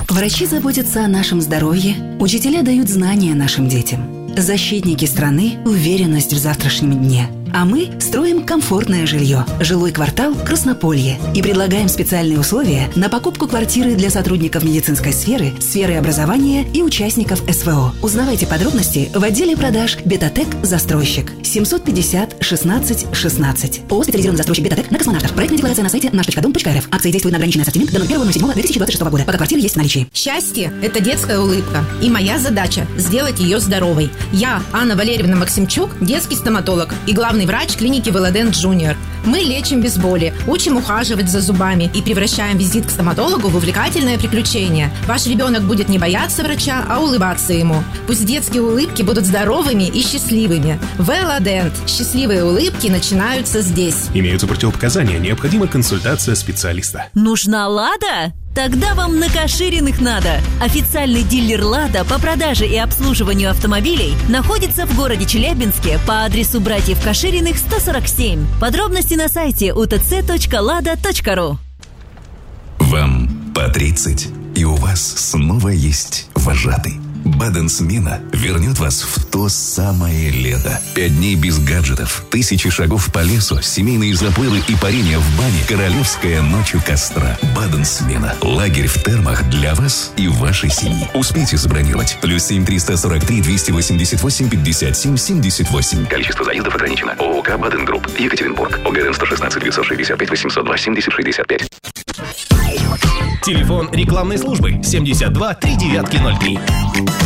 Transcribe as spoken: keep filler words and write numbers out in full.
Врачи заботятся о нашем здоровье, учителя дают знания нашим детям. Защитники страны – уверенность в завтрашнем дне. А мы строим комфортное жилье. Жилой квартал «Краснополье». И предлагаем специальные условия на покупку квартиры для сотрудников медицинской сферы, сферы образования и участников СВО. Узнавайте подробности в отделе продаж «Бетатек Застройщик». семьсот пятьдесят шестнадцать шестнадцать. ООО «Специализированный застройщик Бетатек» на Космонавтов. Проектная декларация на сайте наш точка дом точка эр эф. Акции действуют на ограниченный ассортимент до первого седьмого две тысячи двадцать шестого года. Пока квартиры есть в наличии. Счастье – это детская улыбка. И моя задача – сделать ее здоровой. Я, Анна Валерьевна Максимчук, детский стоматолог и главный врач клиники Велодент Джуниор. Мы лечим без боли, учим ухаживать за зубами и превращаем визит к стоматологу в увлекательное приключение. Ваш ребенок будет не бояться врача, а улыбаться ему. Пусть детские улыбки будут здоровыми и счастливыми. Велодент. Счастливые улыбки начинаются здесь. Имеются противопоказания. Необходима консультация специалиста. Нужна «Лада»? Тогда вам на Кашириных надо. Официальный дилер «Лада» по продаже и обслуживанию автомобилей находится в городе Челябинске по адресу братьев Кашириных сто сорок семь. Подробности на сайте у тэ цэ точка лада точка ру. Вам по тридцать, и у вас снова есть вожатый. Баден-смена вернет вас в то самое лето. Пять дней без гаджетов, тысячи шагов по лесу, семейные заплывы и парение в бане, королевская ночь у костра. Баден-смена. Лагерь в термах для вас и вашей семьи. Успейте забронировать. Плюс семь триста сорок три двести восемьдесят восемь пятьдесят семь семьдесят восемь. Количество заездов ограничено. ООК «Баден Групп», Екатеринбург. ОГРН сто шестнадцать девятьсот шестьдесят пять восемьсот два семьдесят шестьдесят пять. Телефон рекламной службы семьдесят два три девятки ноль три.